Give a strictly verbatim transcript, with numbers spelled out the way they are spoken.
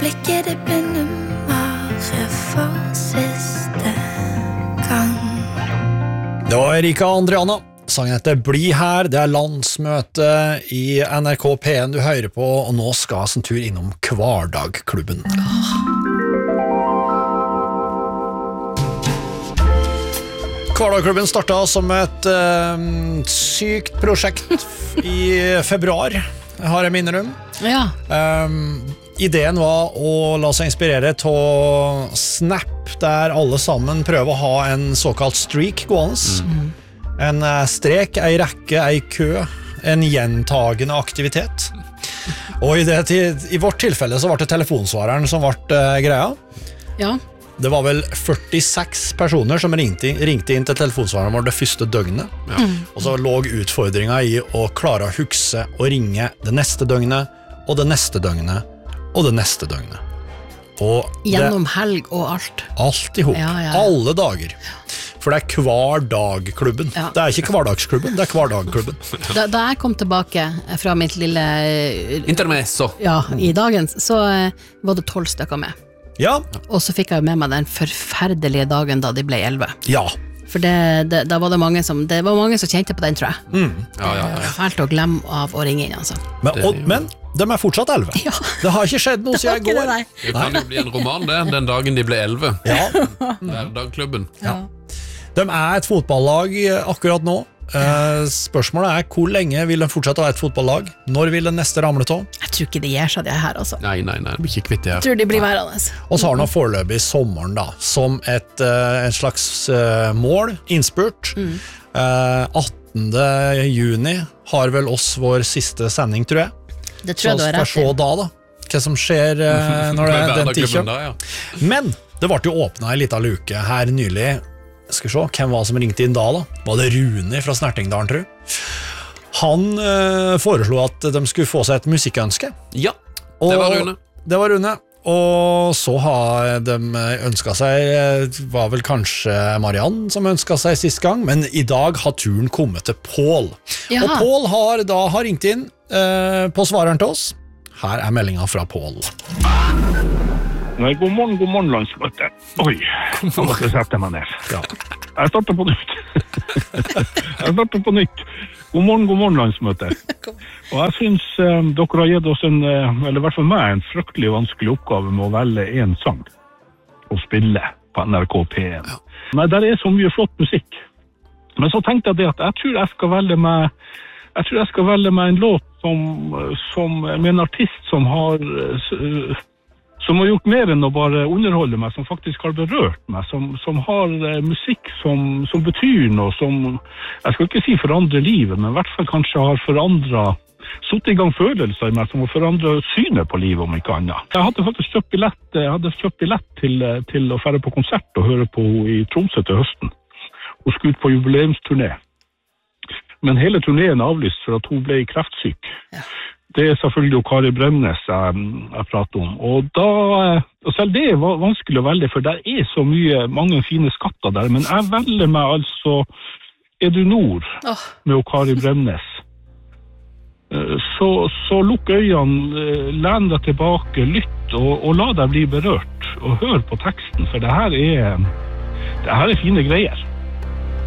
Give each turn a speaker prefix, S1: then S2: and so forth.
S1: blikket det begynner bare for siste gang.
S2: Det var Erika Andriana. Sangen heter Bli her. Det er landsmøte i N R K P en du hører på, og nå skal vi en tur innom Hverdagklubben. Hverdagklubben startet som et uh, sykt prosjekt i februar, har jeg minner om.
S3: Ja.
S2: Um, ideen var å la seg inspirere til Snap, der alle sammen prøver å ha en såkalt streak gående. Mm. En strek, ei rekke, ei kø, en gjentagende aktivitet. Og i, det, i vårt tilfelle så var det telefonsvareren som var uh, greia.
S3: Ja.
S2: Det var vel førtiseks personer som ringte, ringte inn til telefonsvareren vår det første døgnet. Ja. Mm. Og så lå utfordringen i å klare å hukse og ringe det neste døgnet, og det neste døgnet, og det neste døgnet. Og
S3: gjennom det, helg og alt.
S2: Alt ihop, ja, ja, ja. Alle dager. For det er Hverdagklubben. Ja. Det er ikke Hverdagsklubben, det er Hverdagklubben.
S3: Da, da jeg kom tilbake fra mitt lille
S4: intermesso
S3: ja, i dagens, så var det tolv stykker med.
S2: Ja.
S3: Og så fikk jeg med meg den forferdelige dagen da de ble elleve.
S2: Ja.
S3: For det, det, da var det mange som det var mange som kjente på den, tror jeg.
S2: Mm.
S4: Ja, ja, ja.
S3: Fælt å glemme av å ringe inn, altså.
S2: Men, og, men de er fortsatt elleve.
S3: Ja.
S2: Det har ikke skjedd noe siden i går.
S4: Det, det kan jo bli en roman, det. Den dagen de ble elleve.
S2: Ja.
S4: Hverdagklubben.
S2: Ja. De er et fotballag akkurat nå. Uh, spørsmålet er hvor lenge vil de fortsette å være et fotballag? Når vil den neste ramle til?
S3: Jeg tror ikke det gjør seg det her, altså.
S4: Nei, nei, nei, det blir ikke kvitt det her.
S3: Jeg tror de blir værende.
S2: Og så har de foreløpig sommeren da, som et, uh, et slags uh, mål, innspurt. Mm. Uh, attende juni har vel oss vår siste sending, tror jeg.
S3: Det tror jeg du har rett i.
S2: Så skal vi se da da, hva som skjer uh, når det er den tid kommer.
S4: Ja.
S2: Men det ble jo åpnet en liten luke her nylig. Skal vi se, hvem var det som ringte inn da da? Var det Rune fra Snertingdalen, tror jeg? Han øh, foreslo at de skulle få seg et musikkønske.
S4: Ja,
S2: og
S4: det var Rune.
S2: Det var Rune. Og så har de ønsket seg, var vel kanskje Marianne som ønsket seg sist gang, men i dag har turen kommet til Pål.
S3: Jaha.
S2: Og Pål har da har ringt inn øh, på svareren til oss. Her er meldingen fra Pål.
S5: Nei, god morgen, god morgen, landsmøte. Oi, nå måtte jeg sette meg ned.
S2: Ja.
S5: Jeg starter på nytt. jeg starter på nytt. God morgen, god morgen, landsmøte. Og jeg synes um, dere har gitt oss en, uh, eller i hvert fall meg, en fryktelig vanskelig oppgave med å velge en sang og spille på N R K P en. Ja. Nei, der er så mye flott musikk. Men så tenkte jeg det at jeg tror jeg skal velge meg, jeg tror jeg skal velge meg en låt som, som med en artist som har... Uh, som har gjort mer enn å bare underholde meg, som faktisk har berørt meg, som, som har eh, musikk som, som betyr noe, som, jeg skal ikke si forandre livet, men i hvert fall kanskje har forandret, satt i gang følelser i meg, som har forandret synet på livet om ikke annet. Jeg hadde faktisk kjøpt billett, jeg hadde kjøpt billett til, til å fære på konsert og høre på i Tromsø til høsten. Hun skulle ut på jubileumsturné. Men hele turneen er avlyst for at hun ble kreftsyk. Ja. Det er selvfølgelig Kari Bremnes jeg, jeg prater om. Og, da, og selv det var vanskelig å velge, for det er så mye, mange fine skatter der. Men jeg velger meg altså Er du nord oh. med Kari Bremnes. Så, så lukk øynene, len deg tilbake, lytt og, og la deg bli berørt. Og hør på teksten, for det her er, det her er fine greier.